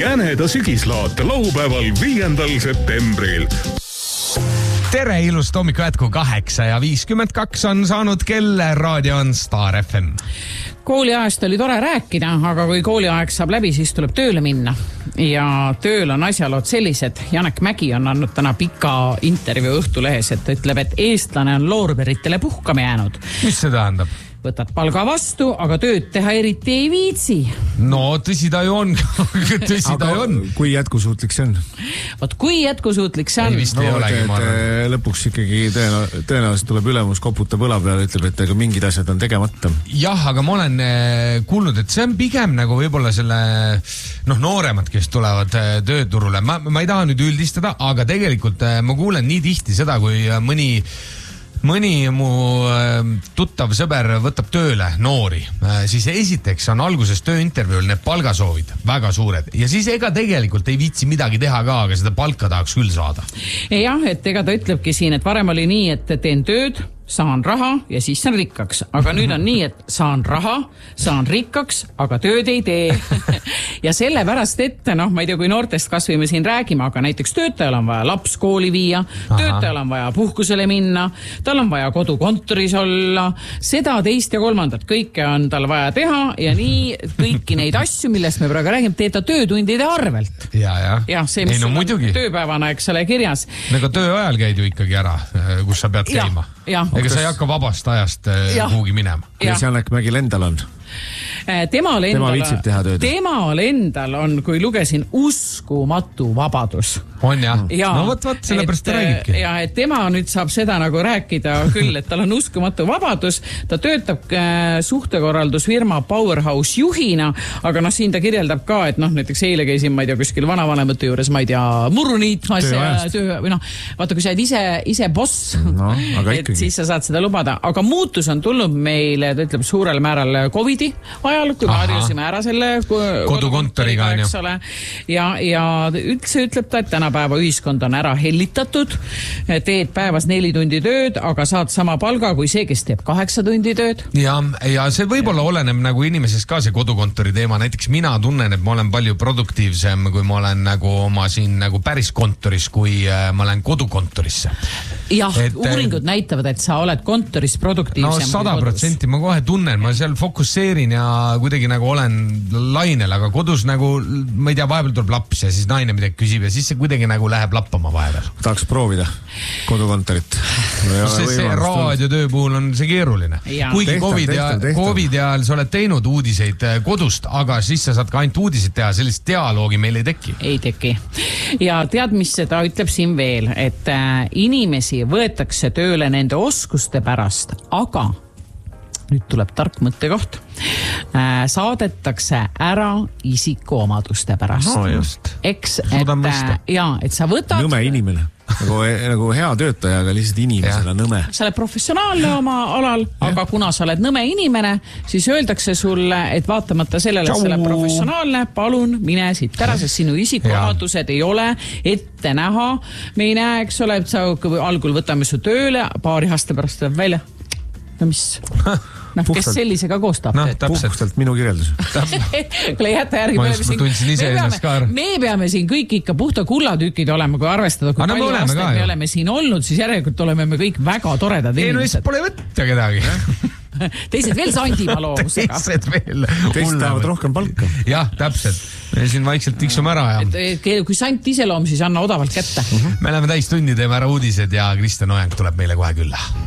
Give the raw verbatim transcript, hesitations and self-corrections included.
Jäneda sügislaat laupäeval viiendal septembril. Tere, ilust hommiku jätku kaheksa ja viiskümmend kaks on saanud kell, raadio on Star F M. Kooliajast oli tore rääkida, aga kui kooliaeg saab läbi, siis tuleb tööle minna. Ja tööl on asjalood sellised. Janek Mägi on andnud täna pika intervjuu Õhtulehes, et ütleb, et eestlane on loorberitele puhkama jäänud. Mis see tähendab? Võtad palga vastu, aga tööd teha eriti ei viitsi. No tõsi ta ju on. tõsi ta ju on. Kui jätkusuutlik see on? Vot kui jätkusuutlik see on? Ei vist ei no, olegi, ma arvan. Lõpuks ikkagi tõenä- tõenäoliselt tuleb ülemus koputab õla peale, ütleb, et ega mingid asjad on tegemata. Jah, aga ma olen kuulnud, et see on pigem nagu võib-olla selle noh, nooremad, kes tulevad tööturule. Ma, ma ei taha nüüd üldistada, aga tegelikult ma kuulen nii tihti seda, kui mõni Mõni mu tuttav sõber võtab tööle noori, siis esiteks on alguses tööintervjuul need palgasoovid väga suured ja siis ega tegelikult ei viitsi midagi teha ka, aga seda palka tahaks küll saada. Jah, et ega ta ütlebki siin, et varem oli nii, et teen tööd, saan raha ja siis saan rikkaks. Aga nüüd on nii, et saan raha, saan rikkaks, aga tööd ei tee. ja sellepärast, et noh, ma ei tea, kui noortest kas või me siin räägime, aga näiteks töötajal on vaja laps kooli viia, Aha. töötajal on vaja puhkusele minna, tal on vaja kodukontoris olla, seda, teist ja kolmandat, kõike on tal vaja teha ja nii kõiki neid asju, millest me praegu räägime, teed ta töötundide arvelt. Ja, ja. ja see, mis ei, no, sul muidugi. on tööpäevana, eks ole, kirjas. Ega töö ajal käid ju ikkagi ära, kus sa pead käima. Ja, ja. Ega sa ei hakka vabast ajast ja. kuhugi minema. Kuidas Janek Mägil endal on? Temal endal, tema viitsib teha tööd. Temal endal on, kui lugesin, uskumatu vabadus. On jah? Ja, no võt, võt, sellepärast ta räägibki. Ja, et tema nüüd saab seda nagu rääkida küll, et tal on uskumatu vabadus. Ta töötab suhtekorraldusfirma Powerhouse juhina, aga noh, siin ta kirjeldab ka, et noh, näiteks eile käisin, ma ei tea, kuskil vanavanemate juures, ma ei tea, murru niitmas ja töö, või noh, vaata, kui sa oled ise, ise boss, no, et siis sa saad seda lubada. Aga muutus on tulnud meile, ta ütleb, suurel määral Covidi ajal, kui me harjusime ära selle kodukontoriga, eks ole. Ja, ja üldse ütleb ta, et tänapäeva ühiskond on ära hellitatud, teed päevas neli tundi tööd, aga saad sama palga kui see, kes teeb kaheksa tundi tööd. Ja, ja see võib-olla oleneb nagu inimesest ka see kodukontori teema. Näiteks mina tunnen, et ma olen palju produktiivsem, kui ma olen nagu oma siin nagu päris kontoris, kui ma olen kodukontorisse. Jah, et, uuringud näitavad, et sa oled kontoris produktiivsem. No sada protsenti ma kohe tunnen, ma seal fokusseerin ja kuidagi nagu olen lainel, aga kodus nagu, ma ei tea, vahepeal tuleb laps ja siis naine midagi küsib ja siis see kuidagi nagu läheb lappama vahepeal. Tahaks proovida kodukontorit. No see, see raadiotöö puhul on see keeruline. Ja. Kuigi tehtav, COVID, ja, tehtav, tehtav. COVID ajal sa oled teinud uudiseid kodust, aga siis sa saad ka ainult uudiseid teha, sellist dialoogi meil ei teki. Ei teki. Ja tead, mis seda ütleb siin veel, et äh, inimesi võetakse tööle nende oskuste pärast, aga nüüd tuleb tark mõttekoht. Saadetakse ära isikuomaduste pärast. No just. Eks, et, ja, et sa võtad... Nõme inimene. Nagu, nagu hea töötaja, aga lihtsalt inimesele nõme. Sa oled professionaalne oma alal, aga kuna sa oled nõme inimene, siis öeldakse sulle, et vaatamata sellele, et sa oled professionaalne, palun mine siit ära, sest sinu isikuomadused ei ole ette näha. Me ei näe, eks ole, et sa algul võtame su tööle, paari aasta pärast tuleb välja. No mis... No, kes sellisega koostab? No, puhtalt minu kirjeldus. Kuule, jäta järgi. Ma, ma tundsin ise ennast ka ära. Me peame siin kõik ikka puhta kullatükid olema, kui arvestada, kui palju aastaid me oleme siin olnud, siis järelikult oleme me kõik väga toredad inimesed. Ei, no lihtsalt pole võtta kedagi. Teised veel Sandimaa loovusega. Teised veel. Teised tahavad rohkem palka. Jah, täpselt. Me siin vaikselt tiksume ära. Ja... Et, kui Sant iseloom, siis anna odavalt kätte. Me läheme täis tundi, teeme ära uudised ja Kristjan Ojang tuleb meile kohe külla.